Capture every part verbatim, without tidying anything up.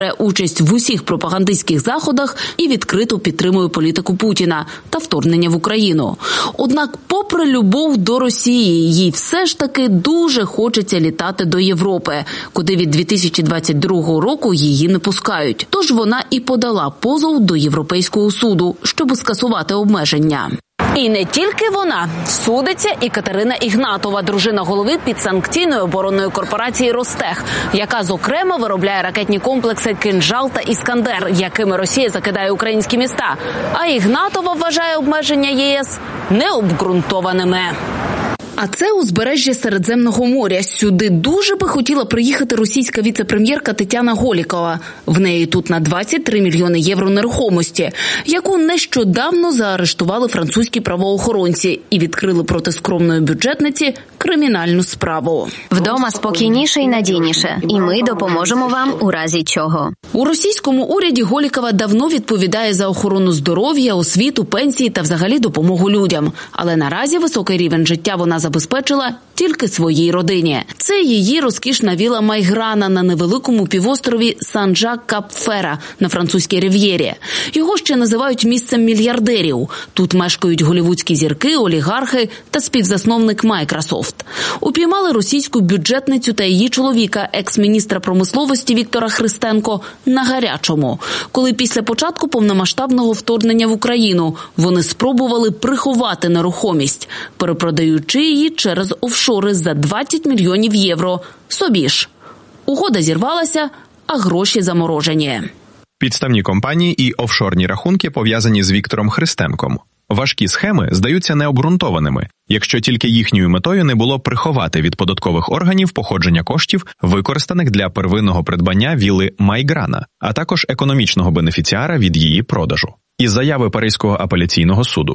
участь в усіх пропагандистських заходах і відкрито підтримує політику Путіна та вторгнення в Україну. Однак, попри любов до Росії, їй все ж таки дуже хочеться літати до Європи, куди від дві тисячі двадцять другого року її не пускають. Тож вона і подала позов до Європейського суду, щоб скасувати обмеження. І не тільки вона. Судиться і Катерина Ігнатова, дружина голови підсанкційної оборонної корпорації «Ростех», яка, зокрема, виробляє ракетні комплекси «Кинжал» та «Іскандер», якими Росія закидає українські міста. А Ігнатова вважає обмеження ЄС необґрунтованими. А це узбережжя Середземного моря. Сюди дуже би хотіла приїхати російська віце-прем'єрка Тетяна Голікова. В неї тут на двадцять три мільйони євро нерухомості, яку нещодавно заарештували французькі правоохоронці і відкрили проти скромної бюджетниці кримінальну справу. Вдома спокійніше і надійніше, і ми допоможемо вам у разі чого. У російському уряді Голікова давно відповідає за охорону здоров'я, освіту, пенсії та взагалі допомогу людям. Але наразі високий рівень життя вона забезпечила тільки своїй родині. Це її розкішна віла Майграна на невеликому півострові Сан-Жак-Кап-Фера на французькій рив'єрі. Його ще називають місцем мільярдерів. Тут мешкають голівудські зірки, олігархи та співзасновник Microsoft. Упіймали російську бюджетницю та її чоловіка, екс-міністра промисловості Віктора Христенко, на гарячому, коли після початку повномасштабного вторгнення в Україну вони спробували приховати нерухомість, перепродаючи її через офшори за двадцять мільйонів євро. Собі ж. Угода зірвалася, а гроші заморожені. Підставні компанії і офшорні рахунки пов'язані з Віктором Христенком. Важкі схеми здаються необґрунтованими, якщо тільки їхньою метою не було приховати від податкових органів походження коштів, використаних для первинного придбання вілли Майграна, а також економічного бенефіціара від її продажу. Із заяви Паризького апеляційного суду.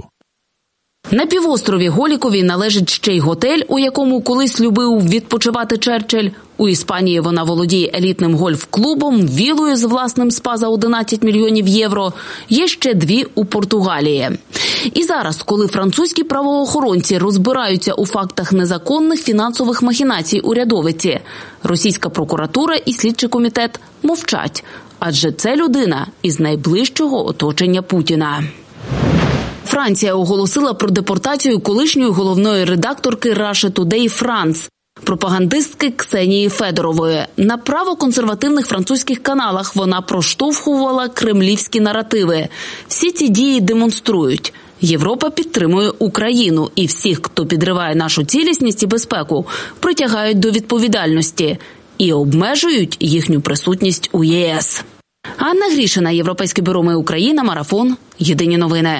На півострові Голіковій належить ще й готель, у якому колись любив відпочивати Черчилль. У Іспанії вона володіє елітним гольф-клубом, вілою з власним спа за одинадцять мільйонів євро. Є ще дві у Португалії. І зараз, коли французькі правоохоронці розбираються у фактах незаконних фінансових махінацій урядовиці, російська прокуратура і слідчий комітет мовчать. Адже це людина із найближчого оточення Путіна. Франція оголосила про депортацію колишньої головної редакторки Russia Today France, пропагандистки Ксенії Федорової. На правоконсервативних французьких каналах вона проштовхувала кремлівські наративи. Всі ці дії демонструють: Європа підтримує Україну, і всіх, хто підриває нашу цілісність і безпеку, притягають до відповідальності і обмежують їхню присутність у ЄС. Анна Грішина, Європейське бюро «Ми Україна», Марафон, Єдині новини.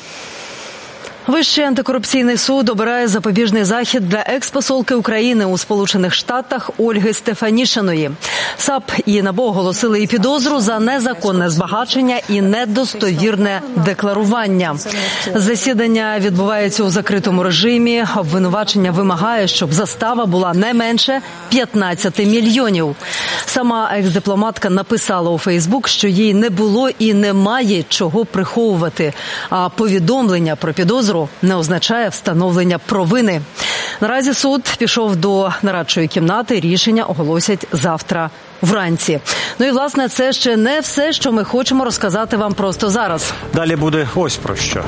Вищий антикорупційний суд обирає запобіжний захід для екс-посолки України у Сполучених Штатах Ольги Стефанішиної. САП і НАБУ оголосили їй підозру за незаконне збагачення і недостовірне декларування. Засідання відбувається у закритому режимі. Обвинувачення вимагає, щоб застава була не менше п'ятнадцять мільйонів. Сама екс-дипломатка написала у Фейсбук, що їй не було і немає чого приховувати, а повідомлення про підозру не означає встановлення провини. Наразі суд пішов до нарадчої кімнати, рішення оголосять завтра вранці. Ну і, власне, це ще не все, що ми хочемо розказати вам просто зараз. Далі буде ось про що.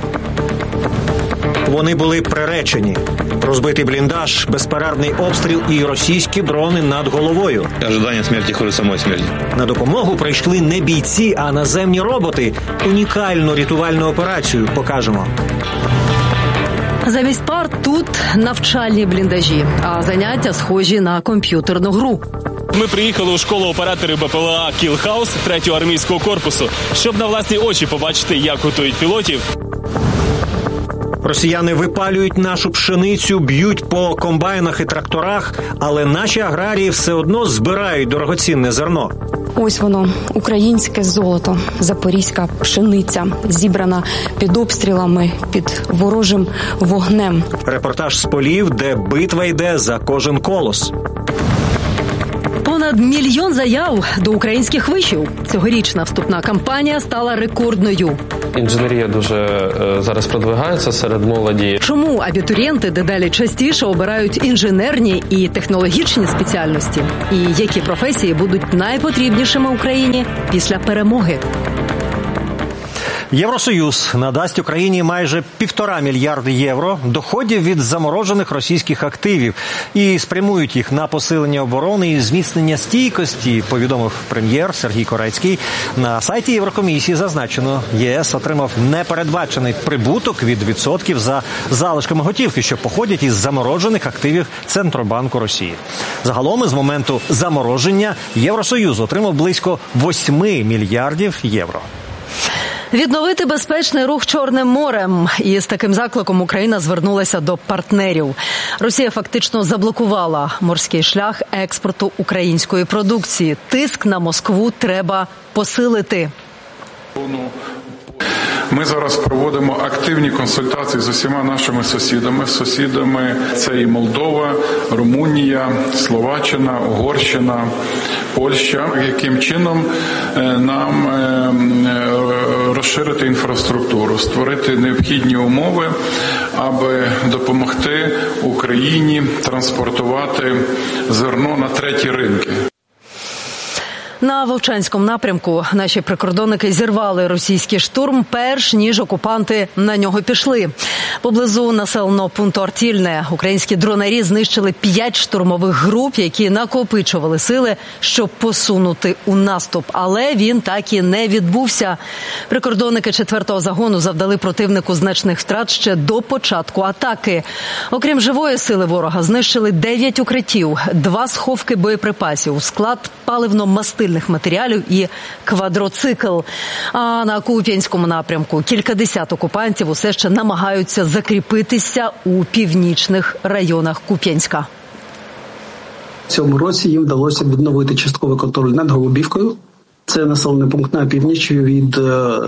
Вони були приречені. Розбитий бліндаж, безперервний обстріл і російські дрони над головою. Ожидання смерті хуже самої смерті. На допомогу прийшли не бійці, а наземні роботи. Унікальну рятувальну операцію покажемо. Замість пар тут навчальні бліндажі, а заняття схожі на комп'ютерну гру. Ми приїхали у школу операторів БПЛА «Кілхаус» третього армійського корпусу, щоб на власні очі побачити, як готують пілотів. Росіяни випалюють нашу пшеницю, б'ють по комбайнах і тракторах, але наші аграрії все одно збирають дорогоцінне зерно. Ось воно, українське золото, запорізька пшениця, зібрана під обстрілами, під ворожим вогнем. Репортаж з полів, де битва йде за кожен колос. Понад мільйон заяв до українських вишів. Цьогорічна вступна кампанія стала рекордною. Інженерія дуже е, зараз продвигається серед молоді. Чому абітурієнти дедалі частіше обирають інженерні і технологічні спеціальності? І які професії будуть найпотрібнішими Україні після перемоги? Євросоюз надасть Україні майже півтора мільярди євро доходів від заморожених російських активів і спрямують їх на посилення оборони і зміцнення стійкості, повідомив прем'єр Сергій Корецький. На сайті Єврокомісії зазначено, ЄС отримав непередбачений прибуток від відсотків за залишками готівки, що походять із заморожених активів Центробанку Росії. Загалом із моменту замороження Євросоюз отримав близько восьми мільярдів євро. Відновити безпечний рух Чорним морем. І з таким закликом Україна звернулася до партнерів. Росія фактично заблокувала морський шлях експорту української продукції. Тиск на Москву треба посилити. Ми зараз проводимо активні консультації з усіма нашими сусідами. Сусідами це і Молдова, Румунія, Словаччина, Угорщина, Польща. Яким чином нам розширити інфраструктуру, створити необхідні умови, аби допомогти Україні транспортувати зерно на треті ринки. На Вовчанському напрямку наші прикордонники зірвали російський штурм, перш ніж окупанти на нього пішли. Поблизу населеного пункту Артільне українські дронарі знищили п'ять штурмових груп, які накопичували сили, щоб посунути у наступ. Але він так і не відбувся. Прикордонники четвертого загону завдали противнику значних втрат ще до початку атаки. Окрім живої сили ворога, знищили дев'ять укриттів, два сховки боєприпасів, склад паливно-мастильних матеріалів і квадроцикл. А на Куп'янському напрямку кількадесят окупантів усе ще намагаються закріпитися у північних районах Куп'янська. В цьому році їм вдалося відновити частковий контроль над Голубівкою. Це населений пункт на північ від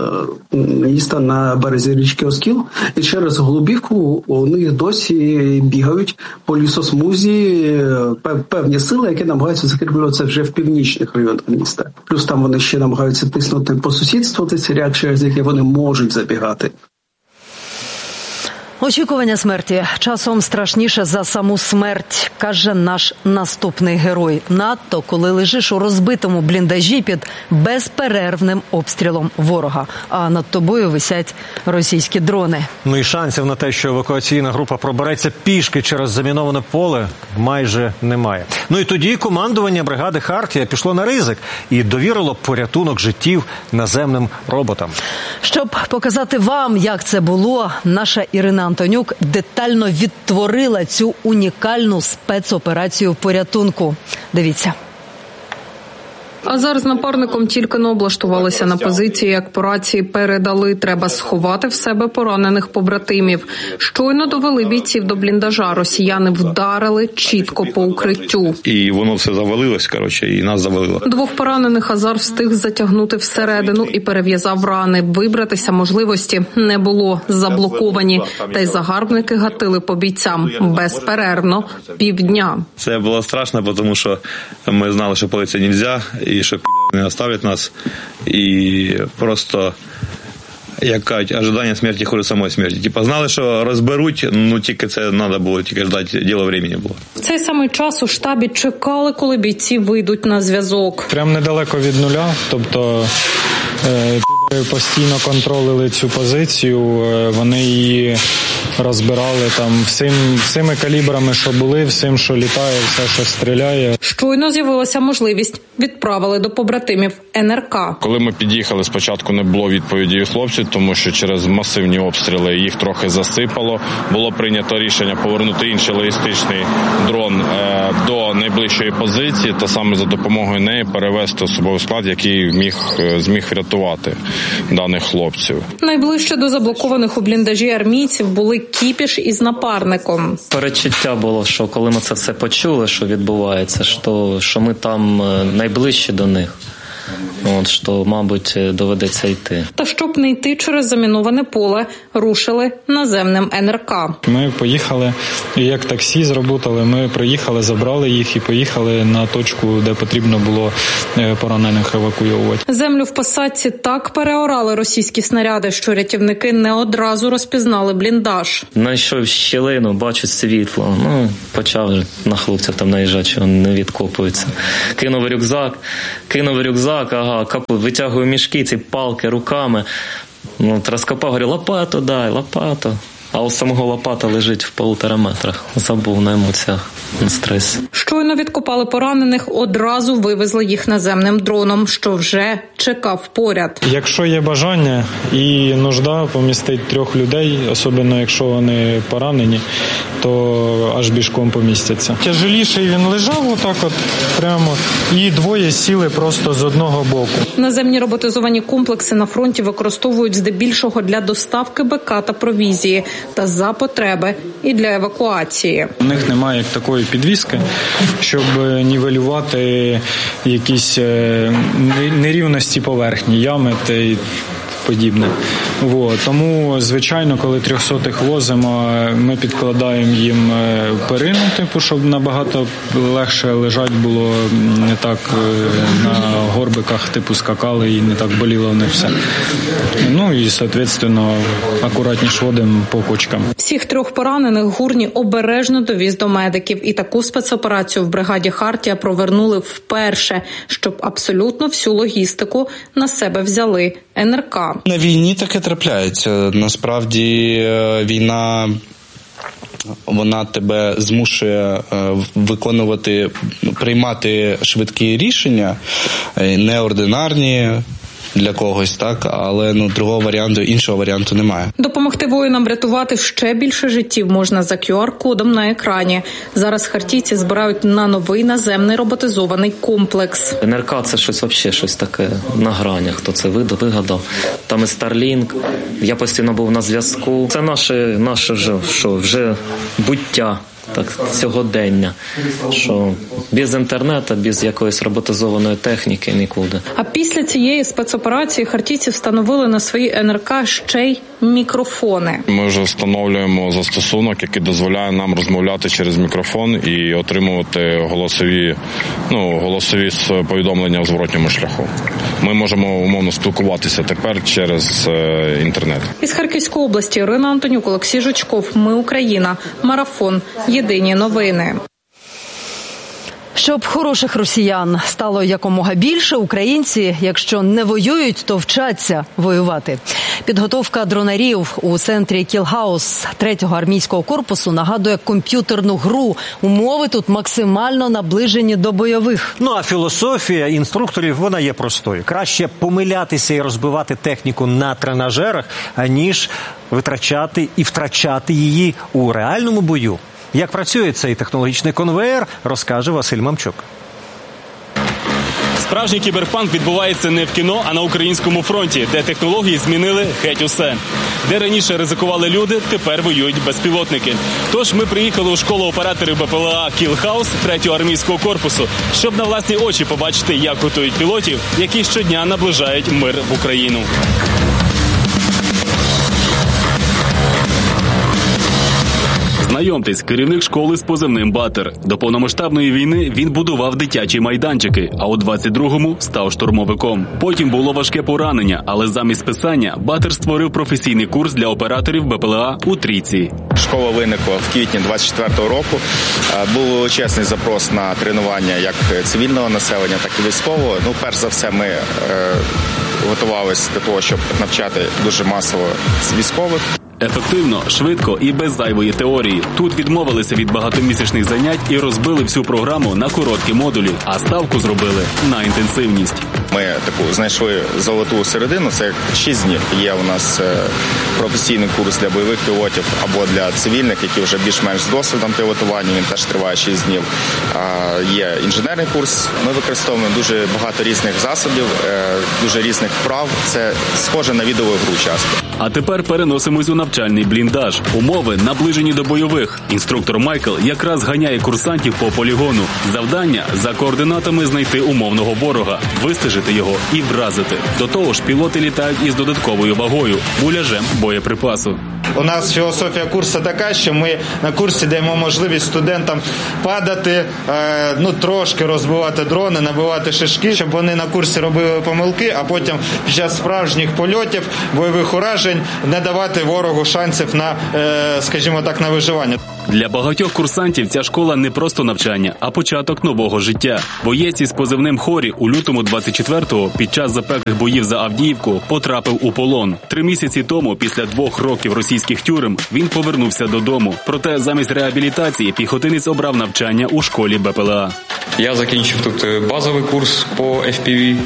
міста на березі річки Оскіл. І через Голубівку вони досі бігають по лісосмузі певні сили, які намагаються закріплюватися вже в північних районах міста. Плюс там вони ще намагаються тиснути по сусідству ці ряд, через які вони можуть забігати. Очікування смерті часом страшніше за саму смерть, каже наш наступний герой. Надто, коли лежиш у розбитому бліндажі під безперервним обстрілом ворога, а над тобою висять російські дрони. Ну і шансів на те, що евакуаційна група пробереться пішки через заміноване поле, майже немає. Ну і тоді командування бригади «Хартія» пішло на ризик і довірило порятунок життів наземним роботам. Щоб показати вам, як це було, наша Ірина Антонюк детально відтворила цю унікальну спецоперацію порятунку. Дивіться. Азар з напарником тільки не облаштувалися на позиції, як по рації передали. Треба сховати в себе поранених побратимів. Щойно довели бійців до бліндажа. Росіяни вдарили чітко по укриттю. І воно все завалилось, коротше, і нас завалило. Двох поранених Азар встиг затягнути всередину і перев'язав рани. Вибратися можливості не було. Заблоковані. Та й загарбники гатили по бійцям. Безперервно. Півдня. Це було страшно, тому що ми знали, що палитися не можна. І що не оставлять нас, і просто, як кажуть, ожидання смерті хуже самої смерті. Типа знали, що розберуть, ну тільки це треба було, тільки ждати, діло времени було. В цей самий час у штабі чекали, коли бійці вийдуть на зв'язок. Прям недалеко від нуля, тобто е, постійно контролили цю позицію, е, вони її розбирали там всім, всіми калібрами, що були, всім, що літає, все, що стріляє. Щойно з'явилася можливість, відправили до побратимів ен ер ка. Коли ми під'їхали, спочатку не було відповіді від хлопців, тому що через масивні обстріли їх трохи засипало. Було прийнято рішення повернути інший логістичний дрон е, до найближчої позиції та саме за допомогою неї перевести особовий склад, який міг, зміг врятувати даних хлопців. Найближче до заблокованих у бліндажі армійців були Кіпіш із напарником. Передчуття було, що коли ми це все почули, що відбувається, що, що ми там найближчі до них. от, що, мабуть, доведеться йти. Та щоб не йти через заміноване поле, рушили наземним ен ер ка. Ми поїхали, як таксі зработали, ми приїхали, забрали їх і поїхали на точку, де потрібно було поранених евакуювати. Землю в посадці так переорали російські снаряди, що рятівники не одразу розпізнали бліндаж. Знайшов щілину, бачу світло, ну, почав на хлопця там наїжджати, що не відкопується. Кинув рюкзак, кинув рюкзак, ага, капу, витягую мішки, ці палки руками. Ну, розкопав, говорю, лопату дай, лопату. А у самого лопата лежить в полутора метрах. Забув на емоціях, на стресі. Щойно відкопали поранених, одразу вивезли їх наземним дроном, що вже чекав поряд. Якщо є бажання і нужда помістити трьох людей, особливо якщо вони поранені, то аж бішком помістяться. Тяжеліший він лежав отак от прямо, і двоє сіли просто з одного боку. Наземні роботизовані комплекси на фронті використовують здебільшого для доставки БК та провізії, та за потреби і для евакуації. У них немає як такої підвіски, щоб нівелювати якісь нерівності поверхні, ями та й подібне. Вот. Тому, звичайно, коли трьохсотих возимо, ми підкладаємо їм перину, типу, щоб набагато легше лежати було, не так на горбиках типу скакали і не так боліло в них все. Ну і, соответственно, акуратніше водимо по кочкам. Всіх трьох поранених Гурні обережно довіз до медиків. І таку спецоперацію в бригаді «Хартія» провернули вперше, щоб абсолютно всю логістику на себе взяли ен ер ка. На війні таке трапляється. Насправді війна, вона тебе змушує виконувати, приймати швидкі рішення, неординарні для когось, так, але ну другого варіанту, іншого варіанту немає. Допомогти воїнам врятувати ще більше життів можна за ку ар кодом на екрані. Зараз хартійці збирають на новий наземний роботизований комплекс. ен ер ка – це щось взагалі, щось таке на гранях, хто це вигадав. Там і Starlink, я постійно був на зв'язку. Це наше, наше вже, що, вже буття. Так, сьогодення, що без інтернету, без якоїсь роботизованої техніки нікуди. А після цієї спецоперації хартійці встановили на свої ен ер ка ще й мікрофони. Ми вже встановлюємо застосунок, який дозволяє нам розмовляти через мікрофон і отримувати голосові, ну, голосові повідомлення в зворотньому шляху. Ми можемо умовно спілкуватися тепер через е, інтернет. Із Харківської області Ірина Антонюк, Олексій Жучков. Ми Україна. Марафон. Єдині новини. Щоб хороших росіян стало якомога більше, українці, якщо не воюють, то вчаться воювати. Підготовка дронарів у центрі Кілхаус третього армійського корпусу нагадує комп'ютерну гру. Умови тут максимально наближені до бойових. Ну а філософія інструкторів, вона є простою. Краще помилятися і розбивати техніку на тренажерах, аніж витрачати і втрачати її у реальному бою. Як працює цей технологічний конвеєр, розкаже Василь Мамчук. Справжній кіберпанк відбувається не в кіно, а на українському фронті, де технології змінили геть усе. Де раніше ризикували люди, тепер воюють безпілотники. Тож ми приїхали у школу операторів Б П Л А «Кілхаус» третього армійського корпусу, щоб на власні очі побачити, як готують пілотів, які щодня наближають мир в Україну. Знайомтесь, керівник школи з позивним «Батер». До повномасштабної війни він будував дитячі майданчики, а у двадцять другому став штурмовиком. Потім було важке поранення, але замість писання Батер створив професійний курс для операторів Б П Л А у Трійці. Школа виникла в квітні двадцять четвертого року. Був величезний запрос на тренування як цивільного населення, так і військового. Ну, перш за все, ми е, готувалися до того, щоб навчати дуже масово військових. Ефективно, швидко і без зайвої теорії. Тут відмовилися від багатомісячних занять і розбили всю програму на короткі модулі, а ставку зробили на інтенсивність. Ми таку знайшли золоту середину, це шість днів. Є у нас професійний курс для бойових пілотів або для цивільних, які вже більш-менш з досвідом пілотування, він теж триває шість днів. Є інженерний курс, ми використовуємо дуже багато різних засобів, дуже різних вправ, це схоже на відеоігру часто. А тепер переносимось у навчальний бліндаж. Умови наближені до бойових. Інструктор Майкл якраз ганяє курсантів по полігону. Завдання – за координатами знайти умовного ворога, вистежити його і вразити. До того ж, пілоти літають із додатковою вагою – муляжем боєприпасу. У нас філософія курсу така, що ми на курсі даємо можливість студентам падати, ну трошки розбивати дрони, набивати шишки, щоб вони на курсі робили помилки, а потім під час справжніх польотів, бойових уражень не давати ворогу шансів на, скажімо так, на виживання. Для багатьох курсантів ця школа не просто навчання, а початок нового життя. Боєць із позивним Хорі у лютому двадцять четвертого під час запеклих боїв за Авдіївку потрапив у полон. Три місяці тому, після двох років російських тюрем, він повернувся додому. Проте замість реабілітації піхотинець обрав навчання у школі БПЛА. Я закінчив тут базовий курс по еф пі ві,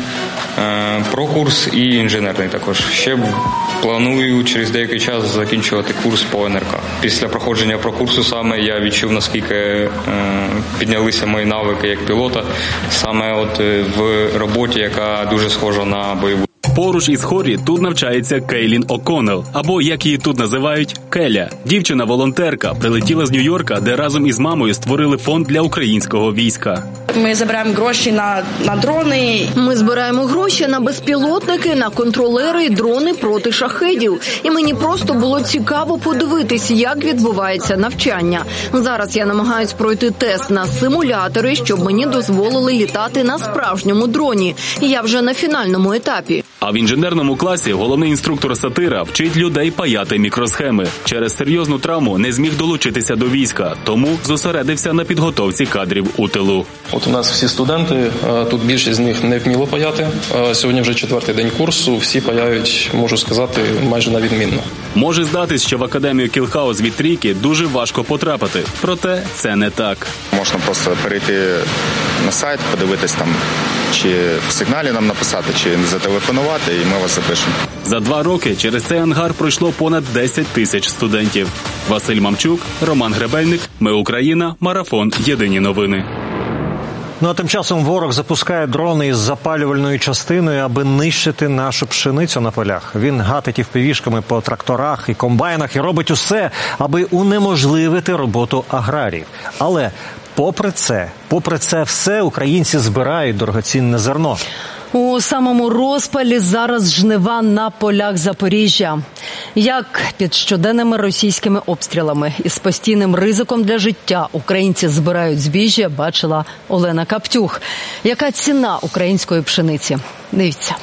прокурс і інженерний також. Ще планую через деякий час закінчувати курс по ен ер ка. Після проходження прокурсу саме я відчув, наскільки піднялися мої навики як пілота, саме от в роботі, яка дуже схожа на бойову. Поруч із Хорі тут навчається Кейлін О'Коннелл, або, як її тут називають, Келя. Дівчина-волонтерка прилетіла з Нью-Йорка, де разом із мамою створили фонд для українського війська. Ми збираємо гроші на, на дрони. Ми збираємо гроші на безпілотники, на контролери і дрони проти шахедів. І мені просто було цікаво подивитись, як відбувається навчання. Зараз я намагаюсь пройти тест на симулятори, щоб мені дозволили літати на справжньому дроні. Я вже на фінальному етапі. А в інженерному класі головний інструктор Сатира вчить людей паяти мікросхеми. Через серйозну травму не зміг долучитися до війська, тому зосередився на підготовці кадрів у тилу. От у нас всі студенти, тут більшість з них не вміло паяти. Сьогодні вже четвертий день курсу, всі паяють, можу сказати, майже на відмінно. Може здатись, що в академію Кілхаус від трійки дуже важко потрапити. Проте це не так. Можна просто перейти на сайт, подивитись там, чи в сигналі нам написати, чи зателефонувати, і ми вас запишемо. За два роки через цей ангар пройшло понад десять тисяч студентів. Василь Мамчук, Роман Гребельник, Ми Україна, Марафон, Єдині новини. Ну а тим часом ворог запускає дрони із запалювальною частиною, аби нищити нашу пшеницю на полях. Він гатить і впівішками по тракторах і комбайнах і робить усе, аби унеможливити роботу аграріїв. Але попри це, попри це все, українці збирають дорогоцінне зерно. У самому розпалі зараз жнива на полях Запоріжжя. Як під щоденними російськими обстрілами і з постійним ризиком для життя українці збирають збіжжя, бачила Олена Каптюх. Яка ціна української пшениці? Дивіться.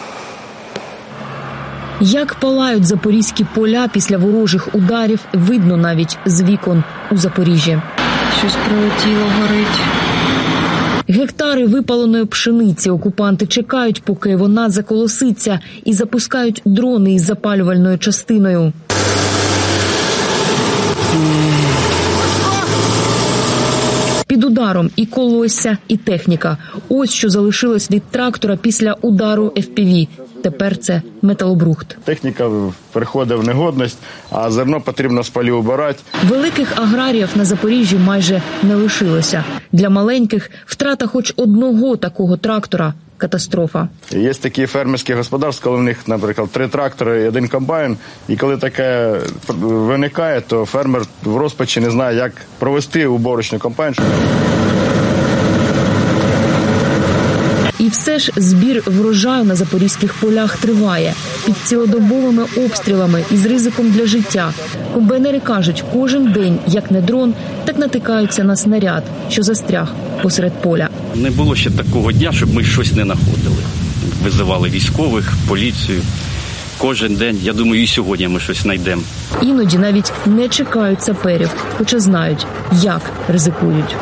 Як палають запорізькі поля після ворожих ударів, видно навіть з вікон у Запоріжжі. Щось прилетіло, горить. Гектари випаленої пшениці окупанти чекають, поки вона заколоситься, і запускають дрони із запалювальною частиною. Під ударом і колосся, і техніка. Ось що залишилось від трактора після удару еф пі ві. Тепер це металобрухт. Техніка приходить в негодність, а зерно потрібно з полів убирати. Великих аграріїв на Запоріжжі майже не лишилося. Для маленьких втрата хоч одного такого трактора – катастрофа. Є такі фермерські господарства, коли в них, наприклад, три трактори і один комбайн. І коли таке виникає, то фермер в розпачі не знає, як провести уборочну кампанію. І все ж збір врожаю на запорізьких полях триває. Під цілодобовими обстрілами і з ризиком для життя. Комбайнери кажуть, кожен день, як не дрон, так натикаються на снаряд, що застряг посеред поля. Не було ще такого дня, щоб ми щось не знаходили. Визивали військових, поліцію. Кожен день, я думаю, і сьогодні ми щось знайдемо. Іноді навіть не чекають саперів, хоча знають, як ризикують.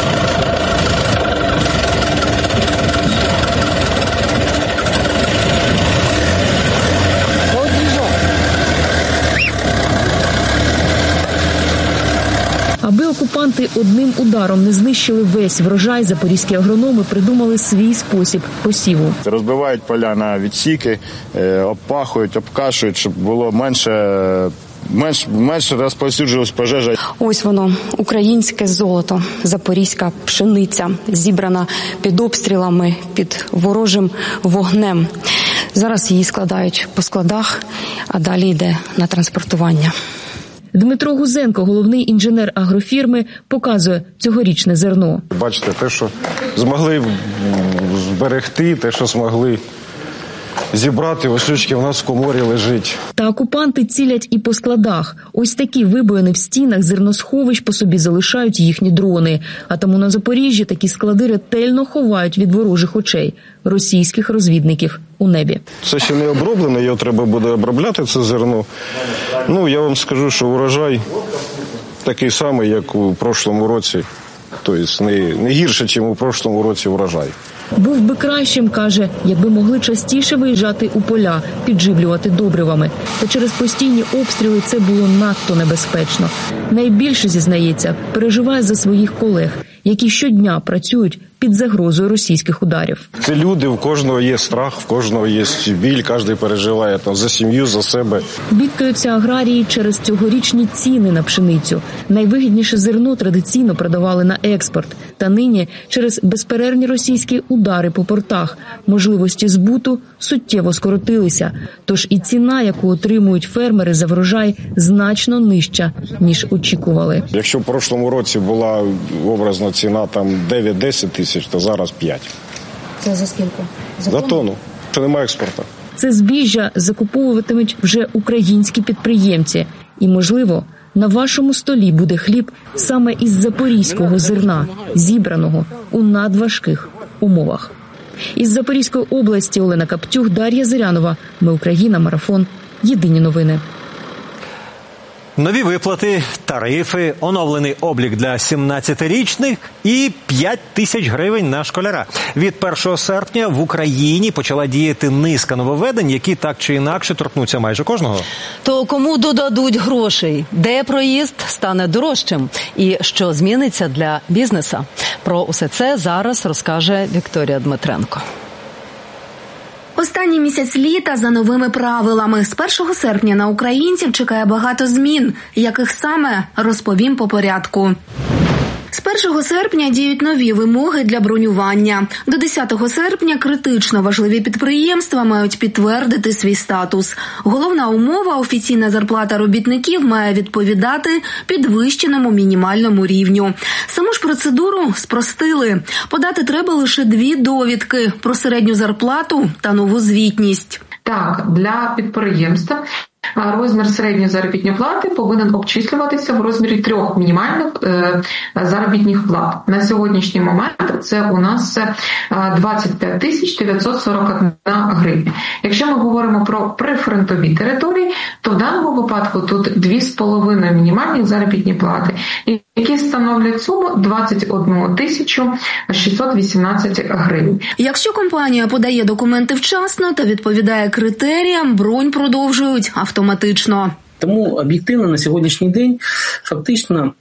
Аби окупанти одним ударом не знищили весь врожай, запорізькі агрономи придумали свій спосіб посіву. Розбивають поля на відсіки, обпахують, обкашують, щоб було менше, менш, менше розповсюджувалась пожежа. Ось воно, українське золото, запорізька пшениця, зібрана під обстрілами, під ворожим вогнем. Зараз її складають по складах, а далі йде на транспортування. Дмитро Гузенко, головний інженер агрофірми, показує цьогорічне зерно. Бачите, те, що змогли зберегти, те, що змогли зібрати, ось у нас в коморі лежить. Та окупанти цілять і по складах. Ось такі вибоїни в стінах зерносховищ по собі залишають їхні дрони. А тому на Запоріжжі такі склади ретельно ховають від ворожих очей російських розвідників у небі. Це ще не оброблено, його треба буде обробляти, це зерно. Ну, я вам скажу, що урожай такий самий, як у прошлому році. Тобто не, не гірше, ніж у прошлому році урожай. Був би кращим, каже, якби могли частіше виїжджати у поля, підживлювати добривами. Та через постійні обстріли це було надто небезпечно. Найбільше, зізнається, переживає за своїх колег, які щодня працюють під загрозою російських ударів. Це люди, у кожного є страх, в кожного є біль, кожен переживає там за сім'ю, за себе. Бідкаються аграрії через цьогорічні ціни на пшеницю. Найвигідніше зерно традиційно продавали на експорт. Та нині через безперервні російські удари по портах можливості збуту суттєво скоротилися. Тож і ціна, яку отримують фермери за врожай, значно нижча, ніж очікували. Якщо в прошлому році була образна ціна там дев'ять-десять тисяч, то зараз п'ять. Це за скільки? За, за тонну. Що немає експорту. Це збіжжя закуповуватимуть вже українські підприємці. І, можливо, на вашому столі буде хліб саме із запорізького зерна, зібраного у надважких умовах. Із Запорізької області Олена Каптюх, Дар'я Зирянова. Ми Україна. Марафон. Єдині новини. Нові виплати, тарифи, оновлений облік для сімнадцятирічних і п'ять тисяч гривень на школяра. Від першого серпня в Україні почала діяти низка нововведень, які так чи інакше торкнуться майже кожного. То кому додадуть грошей? Де проїзд стане дорожчим? І що зміниться для бізнеса? Про усе це зараз розкаже Вікторія Дмитренко. Останній місяць літа за новими правилами. З першого серпня на українців чекає багато змін. Яких саме, розповім по порядку. З першого серпня діють нові вимоги для бронювання. До десятого серпня критично важливі підприємства мають підтвердити свій статус. Головна умова – офіційна зарплата робітників має відповідати підвищеному мінімальному рівню. Саму ж процедуру спростили. Подати треба лише дві довідки – про середню зарплату та нову звітність. Так, для підприємств розмір середньої заробітної плати повинен обчислюватися в розмірі трьох мінімальних е, заробітних плат. На сьогоднішній момент це у нас двадцять п'ять тисяч дев'ятсот сорок одна гривня. Якщо ми говоримо про прифронтові території, то в даному випадку тут дві з половиною мінімальні заробітні плати, які становлять суму двадцять одну тисячу шістсот вісімнадцять гривень. Якщо компанія подає документи вчасно та відповідає критеріям, бронь продовжують автоматично. Тому об'єктивно на сьогоднішній день фактично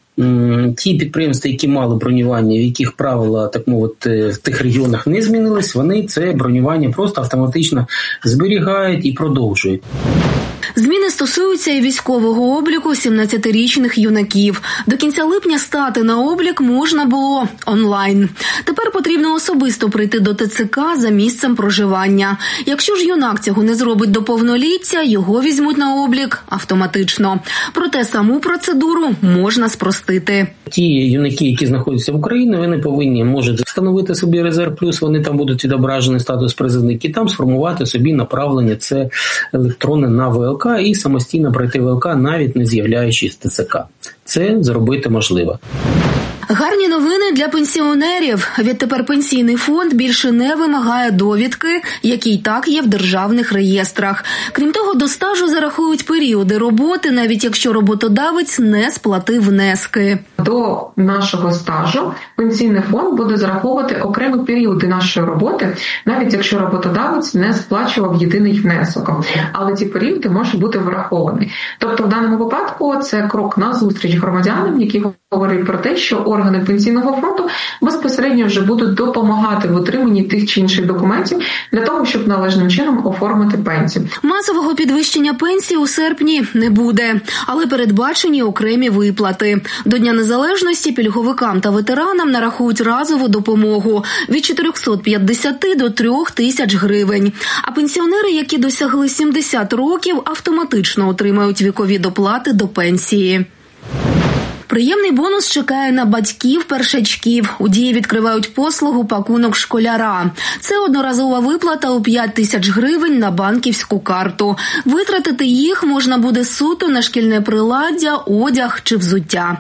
ті підприємства, які мали бронювання, в яких правила, так мовити, в тих регіонах не змінились, вони це бронювання просто автоматично зберігають і продовжують. Зміни стосуються і військового обліку сімнадцятирічних юнаків. До кінця липня стати на облік можна було онлайн. Тепер потрібно особисто прийти до ТЦК за місцем проживання. Якщо ж юнак цього не зробить до повноліття, його візьмуть на облік автоматично. Проте саму процедуру можна спростити. Ті юнаки, які знаходяться в Україні, вони повинні можуть встановити собі резерв плюс, вони там будуть відображені статус призовник, і там сформувати собі направлення, це електронне на ВЛК, і самостійно пройти ВЛК, навіть не з'являючись в ТЦК. Це зробити можливо. Гарні новини для пенсіонерів. Відтепер пенсійний фонд більше не вимагає довідки, які й так є в державних реєстрах. Крім того, до стажу зарахують періоди роботи, навіть якщо роботодавець не сплатив внески. До нашого стажу пенсійний фонд буде зараховувати окремі періоди нашої роботи, навіть якщо роботодавець не сплачував єдиний внесок. Але ці періоди можуть бути враховані. Тобто в даному випадку це крок на зустріч громадянам, які говорять про те, що органи органи Пенсійного фонду безпосередньо вже будуть допомагати в отриманні тих чи інших документів для того, щоб належним чином оформити пенсію. Масового підвищення пенсії у серпні не буде, але передбачені окремі виплати. До Дня Незалежності пільговикам та ветеранам нарахують разову допомогу від чотириста п'ятдесят до трьох тисяч гривень. А пенсіонери, які досягли сімдесят років, автоматично отримають вікові доплати до пенсії. Приємний бонус чекає на батьків-першачків. У Дії відкривають послугу «Пакунок школяра». Це одноразова виплата у п'ять тисяч гривень на банківську карту. Витратити їх можна буде суто на шкільне приладдя, одяг чи взуття.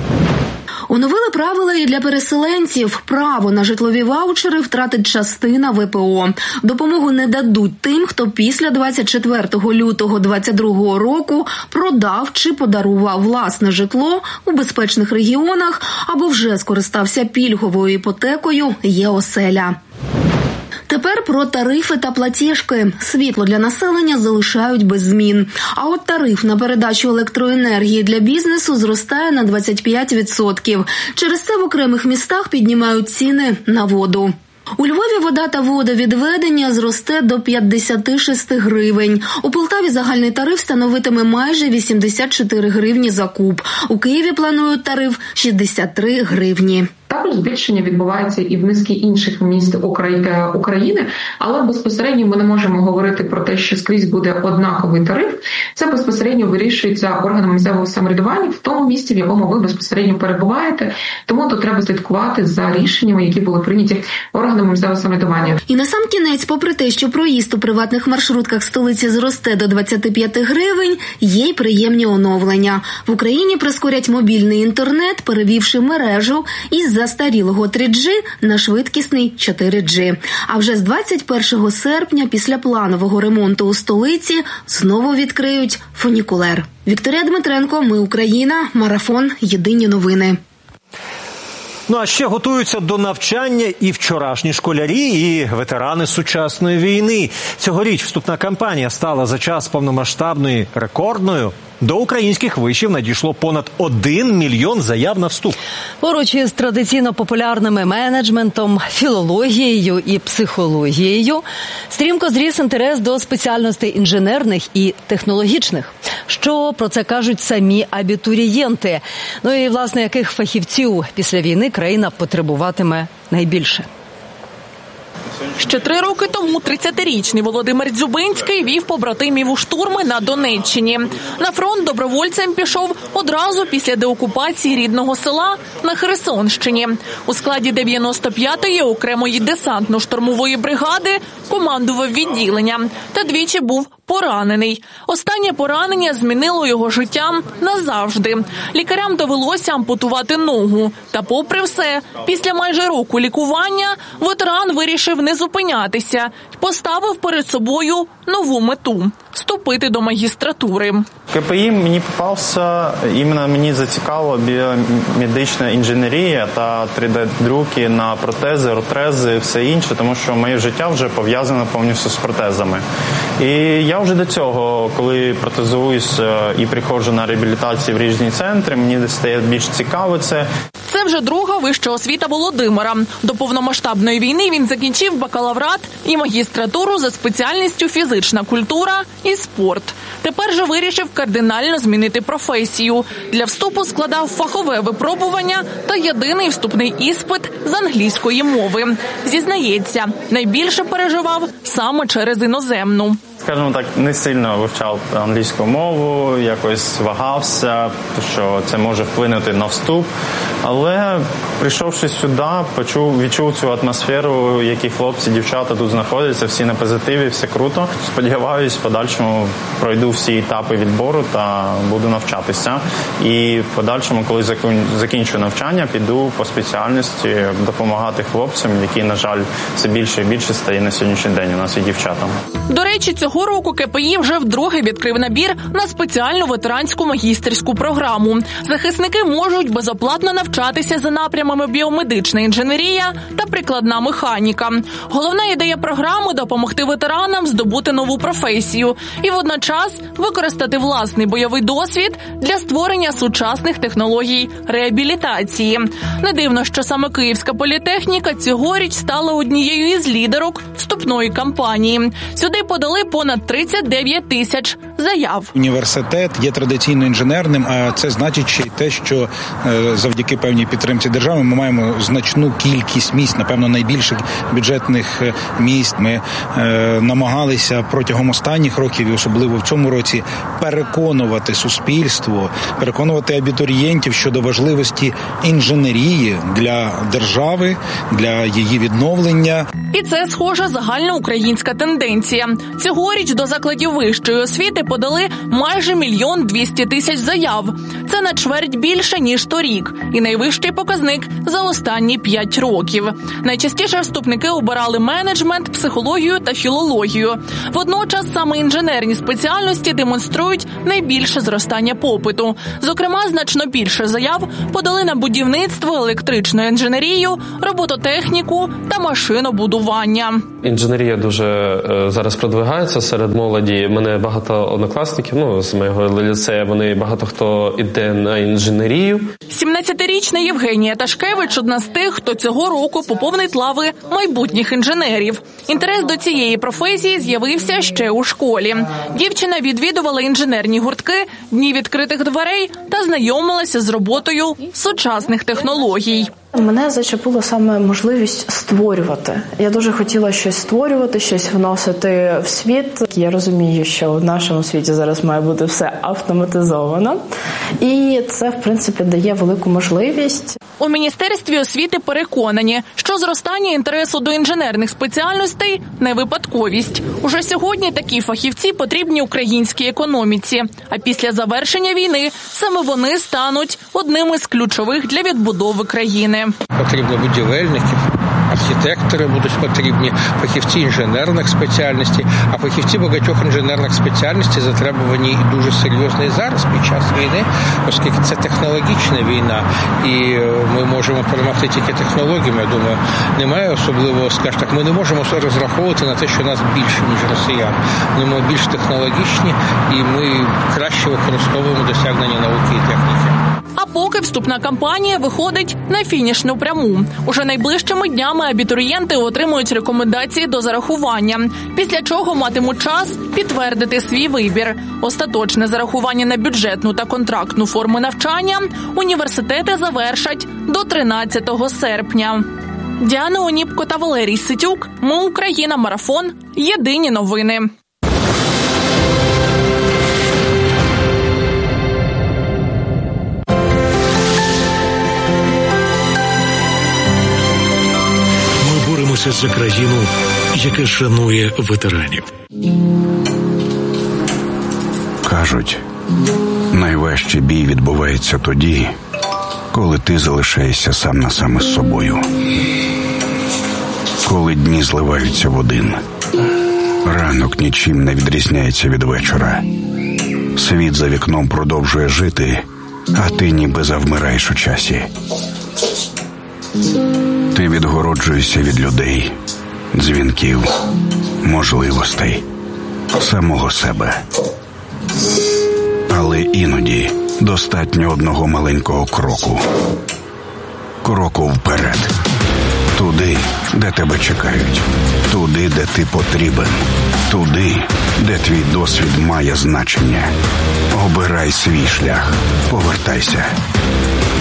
Оновили правила і для переселенців. Право на житлові ваучери втратить частина ве пе о. Допомогу не дадуть тим, хто після двадцять четвертого лютого двадцять другого року продав чи подарував власне житло у безпечних регіонах або вже скористався пільговою іпотекою «Є-оселя». Тепер про тарифи та платіжки. Світло для населення залишають без змін. А от тариф на передачу електроенергії для бізнесу зростає на двадцять п'ять відсотків. Через це в окремих містах піднімають ціни на воду. У Львові вода та водовідведення зросте до п'ятдесят шість гривень. У Полтаві загальний тариф становитиме майже вісімдесят чотири гривні за куб. У Києві планують тариф шістдесят три гривні. Також збільшення відбувається і в низки інших міст України, але безпосередньо ми не можемо говорити про те, що скрізь буде однаковий тариф. Це безпосередньо вирішується органами місцевого самоврядування в тому місці, в якому ви безпосередньо перебуваєте. Тому тут треба слідкувати за рішеннями, які були прийняті органами місцевого самоврядування. І на сам кінець, попри те, що проїзд у приватних маршрутках столиці зросте до двадцять п'ять гривень, є й приємні оновлення. В Україні прискорять мобільний інтернет, перевівши мережу із застарілого три джі на швидкісний чотири джі. А вже з двадцять першого серпня після планового ремонту у столиці знову відкриють фунікулер. Вікторія Дмитренко, Ми Україна, Марафон, Єдині новини. Ну а ще готуються до навчання і вчорашні школярі, і ветерани сучасної війни. Цьогоріч вступна кампанія стала за час повномасштабної рекордною. До українських вишів надійшло понад один мільйон заяв на вступ. Поруч із традиційно популярними менеджментом, філологією і психологією стрімко зріс інтерес до спеціальностей інженерних і технологічних. Що про це кажуть самі абітурієнти? Ну і, власне, яких фахівців після війни країна потребуватиме найбільше? Ще три роки тому тридцятирічний Володимир Дзюбинський вів побратимів у штурми на Донеччині. На фронт добровольцем пішов одразу після деокупації рідного села на Херсонщині. У складі дев'яносто п'ятої окремої десантно-штурмової бригади командував відділенням та двічі був поранений. Останнє поранення змінило його життя назавжди. Лікарям довелося ампутувати ногу. Та попри все, після майже року лікування ветеран вирішив не зупинятися і поставив перед собою нову мету – вступити до магістратури. КПІ мені попався, іменно мені зацікавила біомедична інженерія та три де-друки на протези, ортези і все інше, тому що моє життя вже пов'язане повністю з протезами. І я вже до цього, коли протезуюсь і приходжу на реабілітацію в різні центри, мені стає більш цікаво це. Це вже друга вища освіта Володимира. До повномасштабної війни він закінчив бакалаврат і магістратуру за спеціальністю фізична культура і спорт. Тепер же вирішив кардинально змінити професію. Для вступу складав фахове випробування та єдиний вступний іспит з англійської мови. Зізнається, найбільше переживав саме через іноземну. Скажімо так, не сильно вивчав англійську мову, якось вагався, що це може вплинути на вступ. Але прийшовши сюди, почув, відчув цю атмосферу, які хлопці, дівчата тут знаходяться, всі на позитиві, все круто. Сподіваюсь, в подальшому пройду всі етапи відбору та буду навчатися. І в подальшому, коли закінчу навчання, піду по спеціальності допомагати хлопцям, які, на жаль, все більше і більше стає на сьогоднішній день у нас і дівчатам. До речі, цього року КПІ вже вдруге відкрив набір на спеціальну ветеранську магістерську програму. Захисники можуть безоплатно навчатися навчатися за напрямами біомедична інженерія та прикладна механіка. Головна ідея програми – допомогти ветеранам здобути нову професію і водночас використати власний бойовий досвід для створення сучасних технологій реабілітації. Не дивно, що саме Київська політехніка цьогоріч стала однією із лідерок вступної кампанії. Сюди подали понад тридцять дев'ять тисяч заяв. Університет є традиційно інженерним, а це значить ще й те, що завдяки певній підтримці держави ми маємо значну кількість місць, напевно, найбільших бюджетних місць. Ми е, намагалися протягом останніх років, і особливо в цьому році, переконувати суспільство, переконувати абітурієнтів щодо важливості інженерії для держави, для її відновлення. І це, схоже, загальноукраїнська тенденція. Цьогоріч до закладів вищої освіти подали майже мільйон двісті тисяч заяв. Це на чверть більше, ніж торік. І найвищий показник за останні п'ять років. Найчастіше вступники обирали менеджмент, психологію та філологію. Водночас саме інженерні спеціальності демонструють найбільше зростання попиту. Зокрема, значно більше заяв подали на будівництво, електричну інженерію, робототехніку та машинобудування. Інженерія дуже е, зараз продвигається серед молоді. Мене багато однокласників, ну, з моєго ліцею, вони багато хто іде на інженерію. сімнадцятирічна Євгенія Ташкевич – одна з тих, хто цього року поповнить лави майбутніх інженерів. Інтерес до цієї професії з'явився ще у школі. Дівчина відвідувала інженерні гуртки, дні відкритих дверей та знайомилася з роботою сучасних технологій. Мене зачепило саме можливість створювати. Я дуже хотіла щось створювати, щось вносити в світ. Я розумію, що в нашому світі зараз має бути все автоматизовано. І це, в принципі, дає велику можливість. У Міністерстві освіти переконані, що зростання інтересу до інженерних спеціальностей – не випадковість. Уже сьогодні такі фахівці потрібні українській економіці. А після завершення війни саме вони стануть одним із ключових для відбудови країни. Потрібно будівельників, архітектори будуть потрібні, фахівці інженерних спеціальностей, а фахівці багатьох інженерних спеціальностей затребувані і дуже серйозно і зараз під час війни, оскільки це технологічна війна, і ми можемо перемогти тільки технологіями. Я думаю, немає особливого, скажімо так, ми не можемо розраховувати на те, що нас більше, ніж росіян. Ми більш технологічні, і ми краще використовуємо досягнення науки і техніки. А поки вступна кампанія виходить на фінішну пряму. Уже найближчими днями абітурієнти отримують рекомендації до зарахування, після чого матимуть час підтвердити свій вибір. Остаточне зарахування на бюджетну та контрактну форми навчання університети завершать до тринадцятого серпня. Діана Оніпко та Валерій Ситюк. Ми Україна. Марафон. Єдині новини. Боремося за країну, яка шанує ветеранів. Кажуть, найважчий бій відбувається тоді, коли ти залишаєшся сам на сам із собою. Коли дні зливаються в один. Ранок нічим не відрізняється від вечора. Світ за вікном продовжує жити, а ти ніби завмираєш у часі. Ти відгороджуєшся від людей, дзвінків, можливостей, самого себе. Але іноді достатньо одного маленького кроку. Кроку вперед. Туди, де тебе чекають. Туди, де ти потрібен. Туди, де твій досвід має значення. Обирай свій шлях. Повертайся.